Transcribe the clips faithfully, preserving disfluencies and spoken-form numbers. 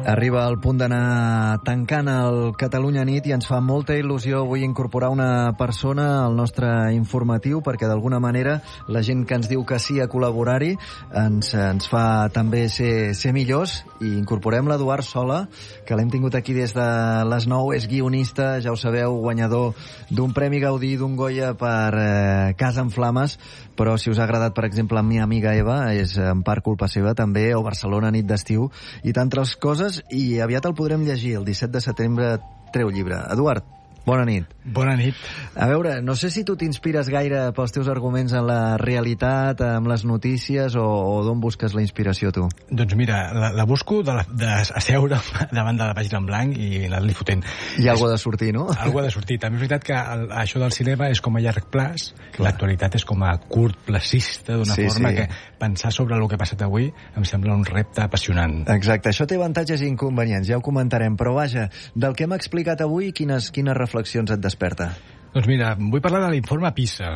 Arriba el punt d'anar tancant el Catalunya Nit i ens fa molta il·lusió avui incorporar una persona al nostre informatiu perquè d'alguna manera la gent que ens diu que sí a col·laborar-hi ens, ens fa també ser, ser millors, i incorporem l'Eduard Sola, que l'hem tingut aquí des de les nou. És guionista, ja ho sabeu, guanyador d'un Premi Gaudí, d'un Goya per eh, Casa en Flames, però si us ha agradat, per exemple, a mi amiga Eva, és en part culpa seva també, o Barcelona nit d'estiu i tantes coses, i aviat el podrem llegir. El disset de setembre treu llibre. Eduard, bona nit. Bona nit. A veure, no sé si tu t'inspires gaire pels teus arguments en la realitat, amb les notícies, o, o d'on busques la inspiració, tu? Doncs mira, la, la busco de, la, de asseure davant de la pàgina en blanc i anar-li fotent. Hi ha alguna de sortir, no? Alguna de sortir. També és veritat que el, això del cinema és com a llarg plaç, l'actualitat és com a curt placista, d'una sí, forma sí. que pensar sobre el que ha passat avui em sembla un repte apassionant. Exacte, això té avantatges i inconvenients, ja ho comentarem, però vaja, del que hem explicat avui, quines, quines reflexions et desperta? Doncs mira, vull parlar de l'informe PISA.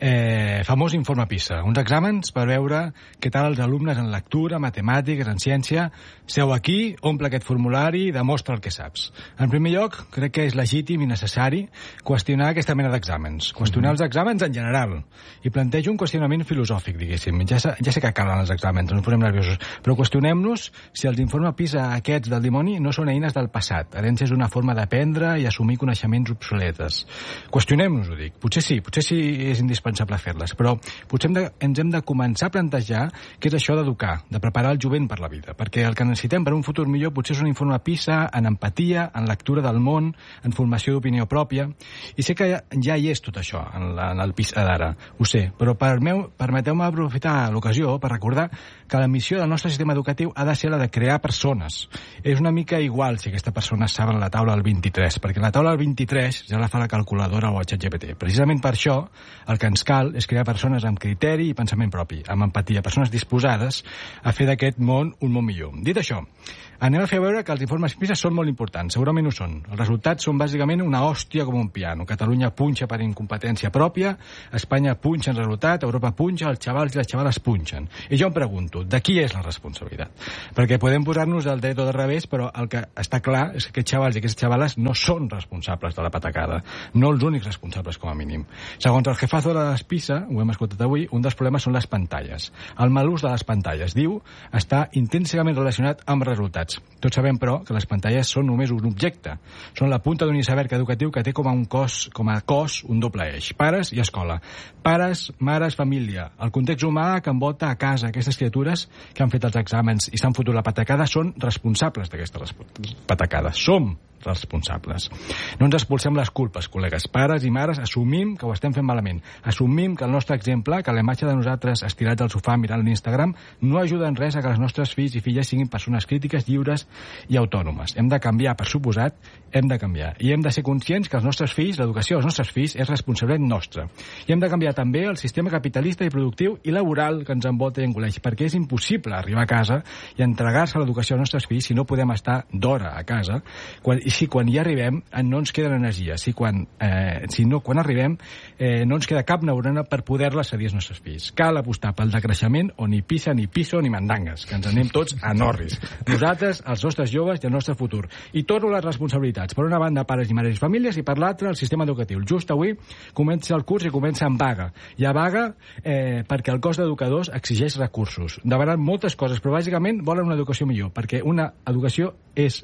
Eh, famós informe PISA, uns exàmens per veure què tal els alumnes en lectura, matemàtiques, en ciència. Seu aquí, omple aquest formulari i demostra el que saps. En primer lloc, crec que és legítim i necessari qüestionar aquesta mena d'exàmens, qüestionar els exàmens en general, i plantejo un qüestionament filosòfic, diguéssim. Ja, ja sé que calen els exàmens, no ens posem nerviosos, però qüestionem-nos si els informes PISA aquests del dimoni no són eines del passat, herències d'una forma d'aprendre i assumir coneixements obsoletes. Qüestionem-nos, ho dic. Potser sí, potser sí és indispensable fer-les, però potser hem de, ens hem de començar a plantejar què és això d'educar, de preparar el jovent per la vida, perquè el que necessitem per un futur millor potser és un informe PISA en empatia, en lectura del món, en formació d'opinió pròpia, i sé que ja, ja hi és tot això en, la, en el PISA d'ara, ho sé, però per meu, permeteu-me aprofitar l'ocasió per recordar que la missió del nostre sistema educatiu ha de ser la de crear persones. És una mica igual si aquesta persona saben la taula del vint-i-tres, perquè la taula del vint-i-tres ja la fa la calculadora o el ChatGPT. Precisament per això el que ens cal és crear persones amb criteri i pensament propi, amb empatia, persones disposades a fer d'aquest món un món millor. Dit això, anem a fer veure que els informes PISA són molt importants, segurament ho són. Els resultats són bàsicament una hòstia com un piano. Catalunya punxa per incompetència pròpia, Espanya punxa en resultat, Europa punxa, els xavals i les xavales punxen. I jo em pregunto, de qui és la responsabilitat? Perquè podem posar-nos del dret o del revés, però el que està clar és que aquests xavals i aquestes xavales no són responsables de la patacada, no els únics responsables com a mínim. Segons el jefazo de les PISA, ho hem escoltat avui, un dels problemes són les pantalles. El mal ús de les pantalles, diu, està intrínsecament relacionat amb resultats. Tots sabem, però, que les pantalles són només un objecte. Són la punta d'un iceberg educatiu que té com a un cos, com a cos un doble eix. Pares i escola. Pares, mares, família. El context humà que envolta a casa aquestes criatures que han fet els exàmens i s'han fotut la patacada són responsables d'aquesta patacada. Som responsables. No ens expulsem les culpes, col·legues. Pares i mares assumim que ho estem fent malament. Assumim que el nostre exemple, que la imatge de nosaltres estirats al sofà mirant l'Instagram, no ajuda en res a que els nostres fills i filles siguin persones crítiques, lliures i autònomes. Hem de canviar, per suposat, hem de canviar. I hem de ser conscients que els nostres fills, l'educació dels nostres fills, és responsabilitat nostra. I hem de canviar també el sistema capitalista i productiu i laboral que ens envolta i engoleix, perquè és impossible arribar a casa i entregar-se a l'educació dels nostres fills si no podem estar d'hora a casa, quan i si quan hi arribem no ens queda energia, si quan, eh, si no, quan arribem eh, no ens queda cap neurona per poder-la cedir als nostres fills. Cal apostar pel decreixement on ni pisa, ni piso, ni mandangues, que ens anem tots a Norris. Nosaltres, els nostres joves i el nostre futur. I torno les responsabilitats. Per una banda, pares i mares i famílies, i per l'altra, el sistema educatiu. Just avui comença el curs i comença en vaga. Hi ha vaga eh, perquè el cos d'educadors exigeix recursos. Demanaran moltes coses, però bàsicament volen una educació millor, perquè una educació és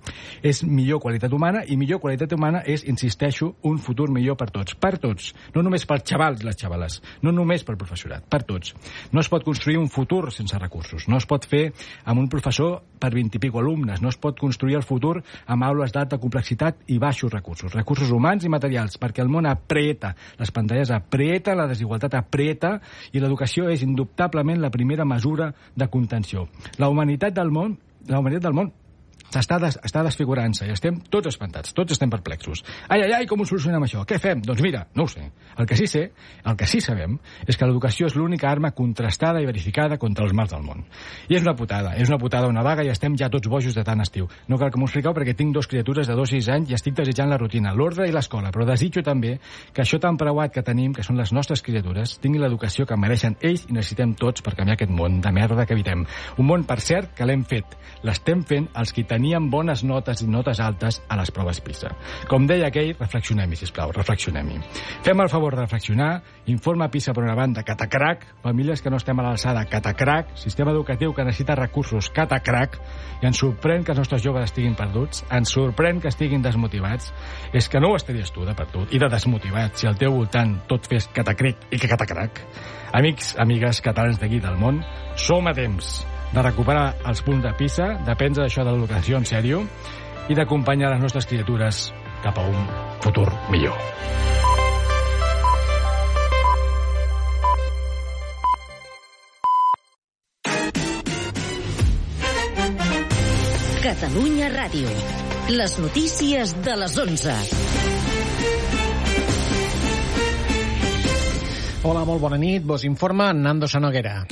és millor qualitat humana, i millor qualitat humana és, insisteixo, un futur millor per tots. Per tots. No només pels xavals i les xavales. No només pel professorat. Per tots. No es pot construir un futur sense recursos. No es pot fer amb un professor per vint i pico alumnes. No es pot construir el futur amb aules d'alta complexitat i baixos recursos. Recursos humans i materials, perquè el món apreta. Les pantalles apreta, la desigualtat apreta, i l'educació és indubtablement la primera mesura de contenció. La humanitat del món, la humanitat del món està, des, està desfigurant-se i estem tots espantats, tots estem perplexos. Ai, ai, ai, com ho solucionem això? Què fem? Doncs mira, no ho sé. El que sí sé, el que sí sabem, és que l'educació és l'única arma contrastada i verificada contra els mals del món. I és una putada, és una putada una vaga i estem ja tots bojos de tant estiu. No cal que m'ho expliqueu perquè tinc dos criatures de dos i sis anys i estic desitjant la rutina, l'ordre i l'escola, però desitjo també que això tan preuat que tenim, que són les nostres criatures, tinguin l'educació que mereixen ells i necessitem tots per canviar aquest món de merda que evitem. Un món, per cert, que l'hem fet. L'estem fent els que tenim tenien bones notes i notes altes a les proves PISA. Com deia aquell, reflexionem-hi, sisplau, reflexionem-hi. Fem el favor de reflexionar, informe PISA per una banda, catacrac, famílies que no estem a l'alçada, catacrac, sistema educatiu que necessita recursos, catacrac, i ens sorprèn que els nostres joves estiguin perduts, ens sorprèn que estiguin desmotivats. És que no ho estaries tu de perdut i de desmotivat si al teu voltant tot fes catacric i que catacrac. Amics, amigues catalans d'aquí del món, som a temps de recuperar els punts de PISA, de prendre això de l'educació en sèrio i d'acompanyar les nostres criatures cap a un futur millor. Catalunya Ràdio. Les notícies de les onze. Hola, molt bona nit. Vos informa Nando Sanoguera.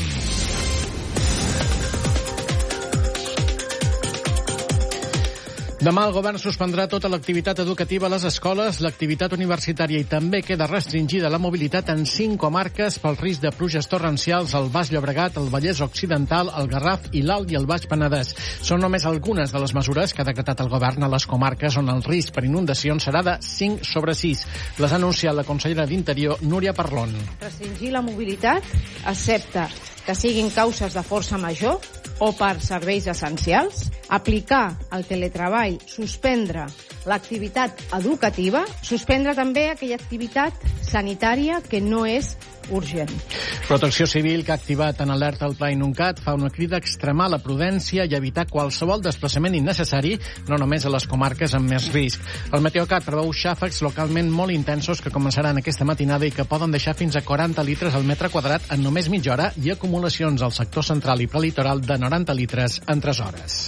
Demà el govern suspendrà tota l'activitat educativa a les escoles, l'activitat universitària i també queda restringida la mobilitat en cinc comarques pel risc de pluges torrencials al Baix Llobregat, el Vallès Occidental, el Garraf i l'Alt i el Baix Penedès. Són només algunes de les mesures que ha decretat el govern a les comarques on el risc per inundacions serà de cinc sobre sis. Les ha anunciat la consellera d'Interior, Núria Parlon. Restringir la mobilitat, excepte que siguin causes de força major o per serveis essencials, aplicar el teletreball, suspendre l'activitat educativa, suspendre també aquella activitat sanitària que no és urgent. Protecció Civil, que ha activat en alerta el Pla Inuncat, fa una crida a extremar la prudència i evitar qualsevol desplaçament innecessari, no només a les comarques amb més risc. El Meteocat preveu xàfecs localment molt intensos que començaran aquesta matinada i que poden deixar fins a quaranta litres al metre quadrat en només mitja hora i acumulacions al sector central i prelitoral de noranta litres en tres hores.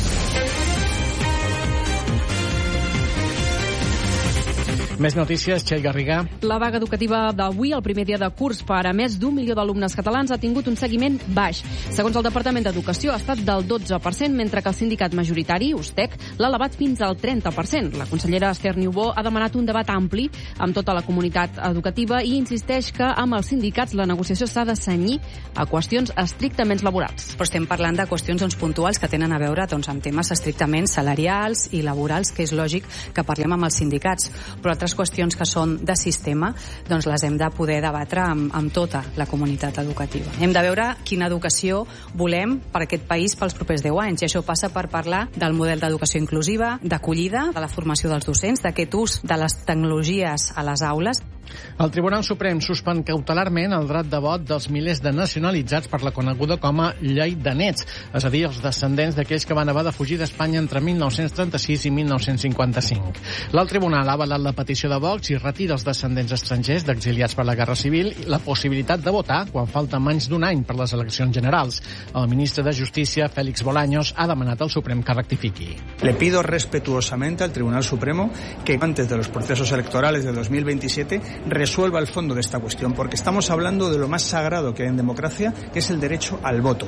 Més notícies, Txell Garrigà. La vaga educativa d'avui, el primer dia de curs per a més d'un milió d'alumnes catalans, ha tingut un seguiment baix. Segons el Departament d'Educació, ha estat del dotze per cent, mentre que el sindicat majoritari, USTEC, l'ha elevat fins al trenta per cent. La consellera Esther Niubó ha demanat un debat ampli amb tota la comunitat educativa i insisteix que amb els sindicats la negociació s'ha de cenyir a qüestions estrictament laborals. Però estem parlant de qüestions doncs, puntuals que tenen a veure doncs, amb temes estrictament salarials i laborals, que és lògic que parlem amb els sindicats. Però altres qüestions que són de sistema doncs les hem de poder debatre amb, amb tota la comunitat educativa. Hem de veure quina educació volem per a aquest país pels propers deu anys, i això passa per parlar del model d'educació inclusiva, d'acollida, de la formació dels docents, d'aquest ús de les tecnologies a les aules. El Tribunal Suprem suspèn cautelarment el dret de vot dels milers de nacionalitzats per la coneguda com a llei de nets, és a dir, els descendents d'aquells que van haver de fugir d'Espanya entre mil nou-cents trenta-sis i mil nou-cents cinquanta-cinc. L'alt tribunal ha avalat la petició de Vox i retira els descendents estrangers d'exiliats per la Guerra Civil i la possibilitat de votar quan falta menys d'un any per les eleccions generals. El ministre de Justícia, Félix Bolaños, ha demanat al Suprem que rectifiqui. Le pido respetuosamente al Tribunal Supremo que antes de los procesos electorales de dos mil veintisiete resuelva el fondo de esta cuestión, porque estamos hablando de lo más sagrado que hay en democracia, que es el derecho al voto.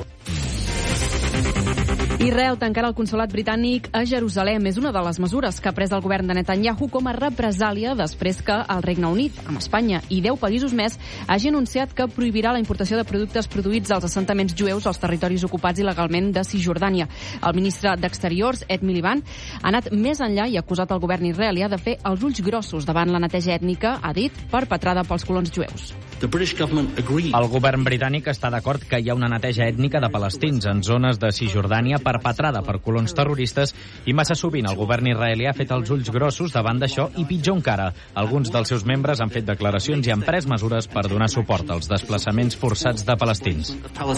Israel tancarà el consolat britànic a Jerusalem. És una de les mesures que ha pres el govern de Netanyahu com a represàlia després que el Regne Unit, amb Espanya i deu països més, hagi anunciat que prohibirà la importació de productes produïts als assentaments jueus als territoris ocupats il·legalment de Cisjordània. El ministre d'Exteriors, Ed Miliband, ha anat més enllà i ha acusat el govern israelià de fer els ulls grossos davant la neteja ètnica, ha dit, perpetrada pels colons jueus. El govern britànic està d'acord que hi ha una neteja ètnica de palestins en zones de Cisjordània perpetrada per colons terroristes i massa sovint el govern israelià ha fet els ulls grossos davant d'això i pitjor encara, alguns dels seus membres han fet declaracions i han pres mesures per donar suport als desplaçaments forçats de palestins.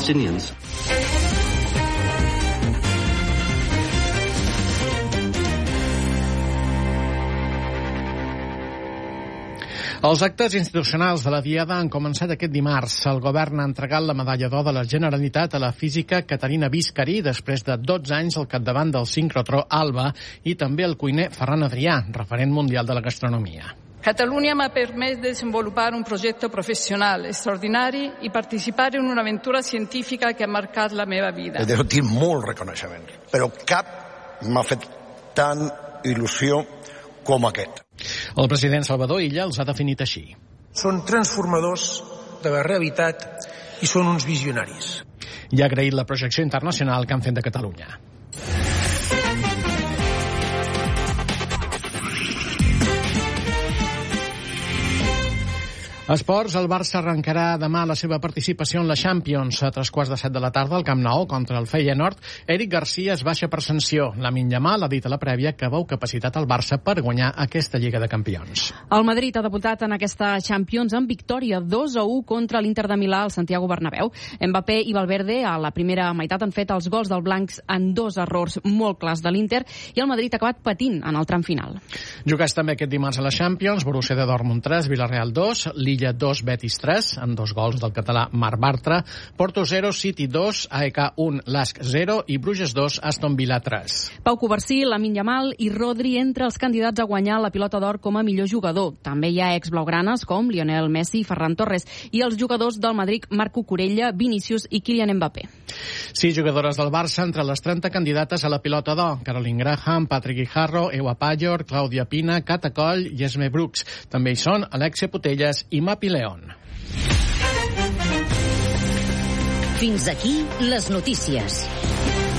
Els actes institucionals de la Diada han començat aquest dimarts. El govern ha entregat la medalla d'or de la Generalitat a la física Caterina Biscari després de dotze anys al capdavant del sincrotró Alba i també el cuiner Ferran Adrià, referent mundial de la gastronomia. Catalunya m'ha permès desenvolupar un projecte professional extraordinari i participar en una aventura científica que ha marcat la meva vida. He tinc molt reconeixement, però cap m'ha fet tan il·lusió com aquest. El president Salvador Illa els ha definit així. Són transformadors de la realitat i són uns visionaris. I ha agraït la projecció internacional que han fet de Catalunya. Esports, el Barça arrencarà demà la seva participació en la Champions. A tres quarts de set de la tarda, al Camp Nou, contra el Feyenoord, Eric Garcia es baixa per sanció. Lamine Yamal ha dit a la prèvia que veu capacitat al Barça per guanyar aquesta Lliga de Campions. El Madrid ha debutat en aquesta Champions amb victòria dos a u contra l'Inter de Milà al Santiago Bernabéu. Mbappé i Valverde a la primera meitat han fet els gols del blancs en dos errors molt clars de l'Inter i el Madrid ha acabat patint en el tram final. Jugats també aquest dimarts a la Champions, Borussia de Dortmund tres, Villarreal dos, Lilla dos, Betis tres, amb dos gols del català Marc Bartra, Porto zero, City dos, A E K un, Lask zero i Bruges dos, Aston Villa tres. Pau Covarsí, Lamine Yamal i Rodri entre els candidats a guanyar la pilota d'or com a millor jugador. També hi ha ex-blaugranes com Lionel Messi i Ferran Torres i els jugadors del Madrid Marco Corella, Vinícius i Kylian Mbappé. Sis jugadores del Barça entre les trenta candidates a la pilota d'or. Caroline Graham, Patrick Guijarro, Ewa Pallor, Clàudia Pina, Cata Coll i Esme Brooks. També hi són Alexia Putellas i Mapi León. Fins aquí les notícies.